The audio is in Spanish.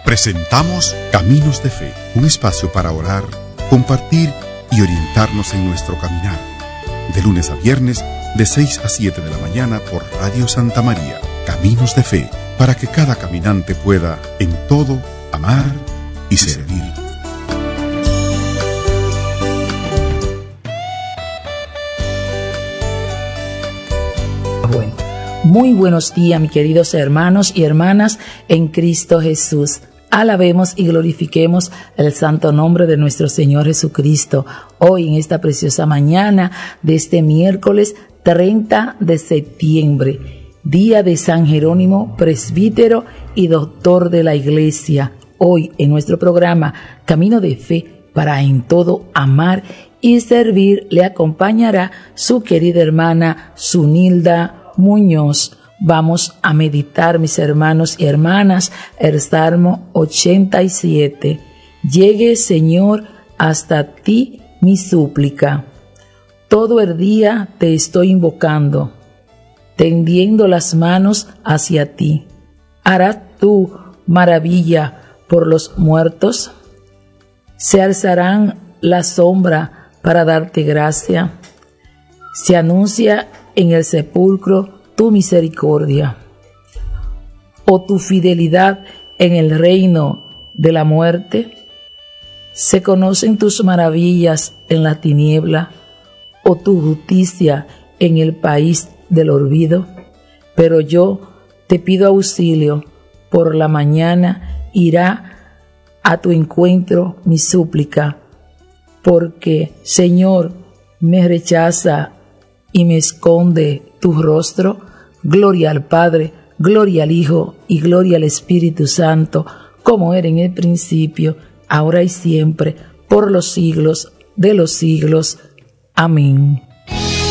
Presentamos Caminos de Fe, un espacio para orar, compartir y orientarnos en nuestro caminar. De lunes a viernes, de 6 a 7 de la mañana por Radio Santa María. Caminos de Fe, para que cada caminante pueda, en todo, amar y servir. Bueno, muy buenos días, mis queridos hermanos y hermanas en Cristo Jesús. Alabemos y glorifiquemos el santo nombre de nuestro Señor Jesucristo. Hoy, en esta preciosa mañana de este miércoles 30 de septiembre, día de San Jerónimo, presbítero y doctor de la Iglesia. Hoy, en nuestro programa Camino de Fe, para en todo amar y servir, le acompañará su querida hermana Zunilda Muñoz. Vamos a meditar, mis hermanos y hermanas, el Salmo 87. Llegue, Señor, hasta ti mi súplica. Todo el día te estoy invocando, tendiendo las manos hacia ti. ¿Harás tú maravilla por los muertos? ¿Se alzarán la sombra para darte gracia? Se anuncia en el sepulcro tu misericordia, o tu fidelidad en el reino de la muerte. Se conocen tus maravillas en la tiniebla, o tu justicia en el país del olvido. Pero yo te pido auxilio, por la mañana irá a tu encuentro mi súplica, porque, Señor, me rechaza y me esconde tu rostro. Gloria al Padre, gloria al Hijo y gloria al Espíritu Santo, como era en el principio, ahora y siempre, por los siglos de los siglos. Amén.